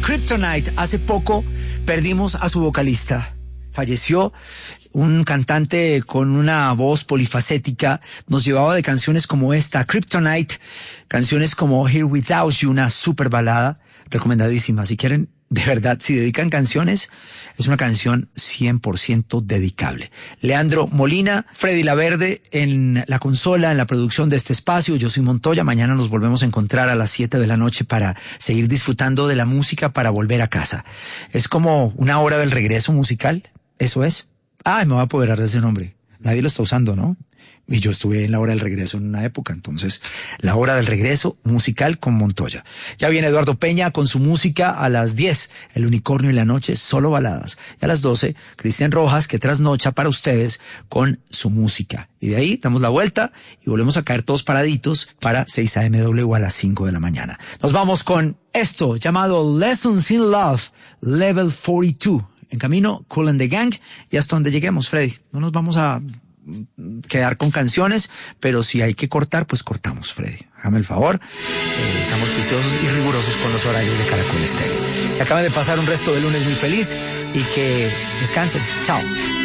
Kryptonite. Hace poco perdimos a su vocalista. Falleció un cantante con una voz polifacética. Nos llevaba de canciones como esta, Kryptonite, canciones como Here Without You, una super balada, recomendadísima. Si quieren, de verdad, si dedican canciones, es una canción 100% dedicable. Leandro Molina, Freddy Laverde en la consola, en la producción de este espacio. Yo soy Montoya. Mañana nos volvemos a encontrar a las 7 de la noche para seguir disfrutando de la música para volver a casa. Es como una hora del regreso musical. Eso es. Me voy a apoderar de ese nombre. Nadie lo está usando, ¿no? Y yo estuve en la hora del regreso en una época, entonces, la hora del regreso musical con Montoya. Ya viene Eduardo Peña con su música a las 10, El Unicornio y la Noche, solo baladas. Y a las 12, Cristian Rojas, que trasnocha para ustedes con su música. Y de ahí damos la vuelta y volvemos a caer todos paraditos para 6 AMW a las 5 de la mañana. Nos vamos con esto, llamado Lessons in Love, Level 42. En camino, Kool and the Gang, y hasta donde lleguemos, Freddy. No nos vamos a quedar con canciones, pero si hay que cortar, pues cortamos, Freddy. Hágame el favor. Seamos juiciosos y rigurosos con los horarios de Caracol Estéreo. Que acaben de pasar un resto de lunes muy feliz y que descansen. Chao.